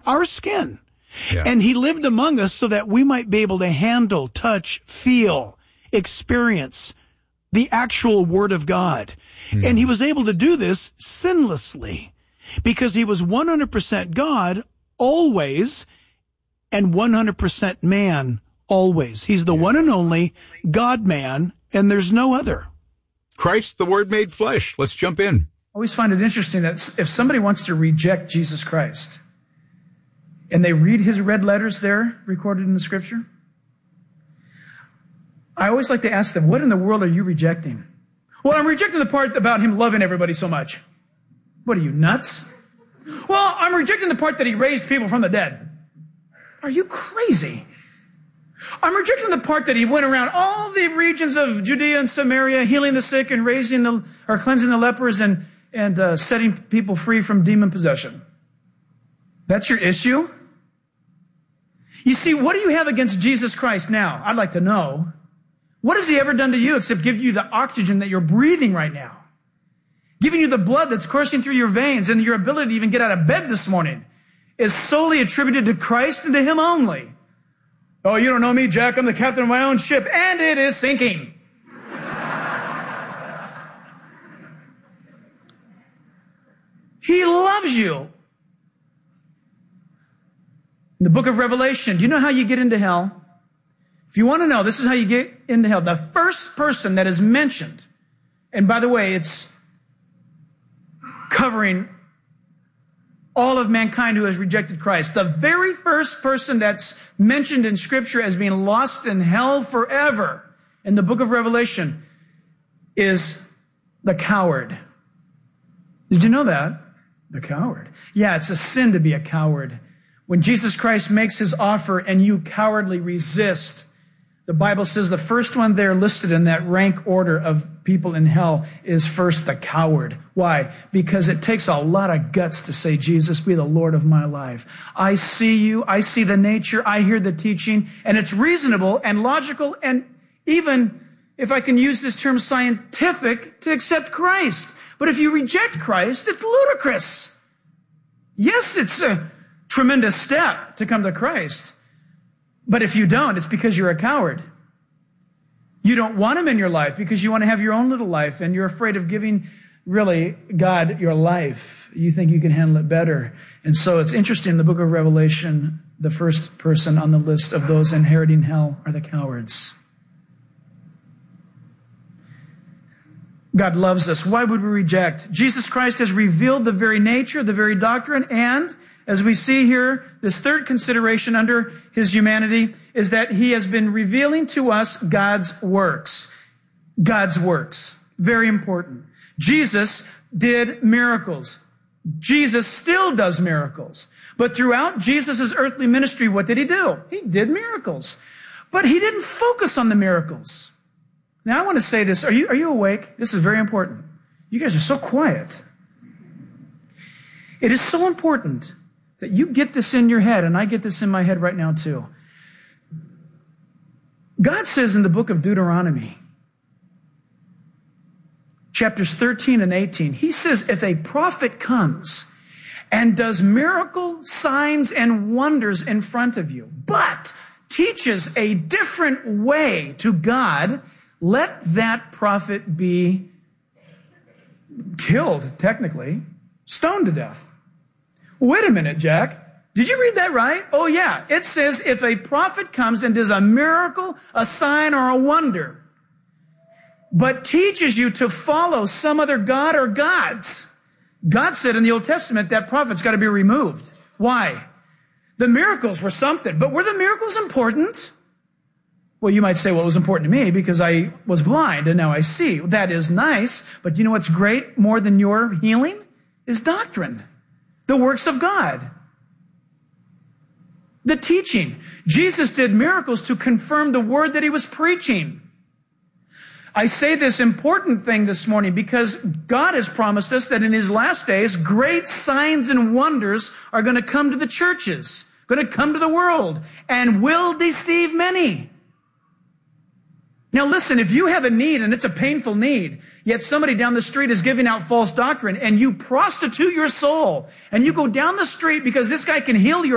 our skin. Yeah. And he lived among us so that we might be able to handle, touch, feel, experience the actual Word of God. And he was able to do this sinlessly because he was 100% God always and 100% man always. He's the one and only God-man, and there's no other. Christ, the Word made flesh. Let's jump in. I always find it interesting that if somebody wants to reject Jesus Christ and they read his red letters there recorded in the Scripture, I always like to ask them, what in the world are you rejecting? Well, I'm rejecting the part about him loving everybody so much. What are you, nuts? Well, I'm rejecting the part that he raised people from the dead. Are you crazy? I'm rejecting the part that he went around all the regions of Judea and Samaria, healing the sick and cleansing the lepers and setting people free from demon possession. That's your issue? You see, what do you have against Jesus Christ now? I'd like to know. What has he ever done to you except give you the oxygen that you're breathing right now? Giving you the blood that's coursing through your veins, and your ability to even get out of bed this morning is solely attributed to Christ and to him only. Oh, you don't know me, Jack. I'm the captain of my own ship, and it is sinking. He loves you. In the book of Revelation, do you know how you get into hell? If you want to know, this is how you get into hell. The first person that is mentioned, and by the way, it's covering all of mankind who has rejected Christ. The very first person that's mentioned in Scripture as being lost in hell forever in the book of Revelation is the coward. Did you know that? The coward. Yeah, it's a sin to be a coward. When Jesus Christ makes his offer and you cowardly resist, the Bible says the first one there listed in that rank order of people in hell is first the coward. Why? Because it takes a lot of guts to say, Jesus, be the Lord of my life. I see you. I see the nature. I hear the teaching. And it's reasonable and logical and even, if I can use this term, scientific to accept Christ. But if you reject Christ, it's ludicrous. Yes, it's a tremendous step to come to Christ. But if you don't, it's because you're a coward. You don't want him in your life because you want to have your own little life and you're afraid of giving really God your life. You think you can handle it better. And so it's interesting in the book of Revelation, the first person on the list of those inheriting hell are the cowards. God loves us. Why would we reject? Jesus Christ has revealed the very nature, the very doctrine, and as we see here, this third consideration under his humanity is that he has been revealing to us God's works. God's works. Very important. Jesus did miracles. Jesus still does miracles. But throughout Jesus' earthly ministry, what did he do? He did miracles. But he didn't focus on the miracles. Now I want to say this. Are you awake? This is very important. You guys are so quiet. It is so important that you get this in your head, and I get this in my head right now too. God says in the book of Deuteronomy, chapters 13 and 18, he says, if a prophet comes and does miracle signs and wonders in front of you, but teaches a different way to God, let that prophet be killed, technically, stoned to death. Wait a minute, Jack. Did you read that right? Oh, yeah. It says if a prophet comes and does a miracle, a sign, or a wonder, but teaches you to follow some other god or gods, God said in the Old Testament that prophet's got to be removed. Why? The miracles were something, but were the miracles important? Well, you might say, well, it was important to me because I was blind and now I see. That is nice, but you know what's great more than your healing? Is doctrine. The works of God. The teaching. Jesus did miracles to confirm the word that he was preaching. I say this important thing this morning because God has promised us that in his last days, great signs and wonders are going to come to the churches, going to come to the world, and will deceive many. Now listen, if you have a need and it's a painful need, yet somebody down the street is giving out false doctrine and you prostitute your soul and you go down the street because this guy can heal your